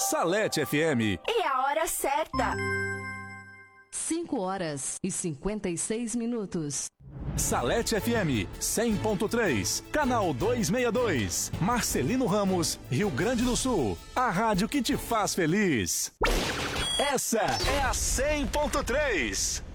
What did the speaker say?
Salete FM. E a hora certa. 5h56. Salete FM 100.3, canal 262, Marcelino Ramos, Rio Grande do Sul. A rádio que te faz feliz. Essa é a 100.3.